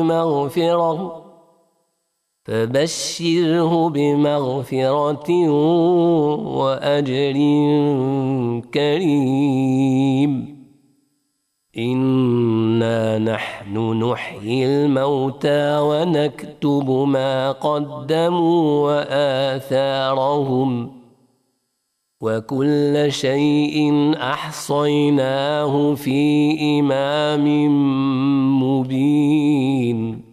مغفرة فبشره بمغفرة وأجر كريم. إنا نحن نحيي الموتى ونكتب ما قدموا وآثارهم وكل شيء أحصيناه في إمام مبين.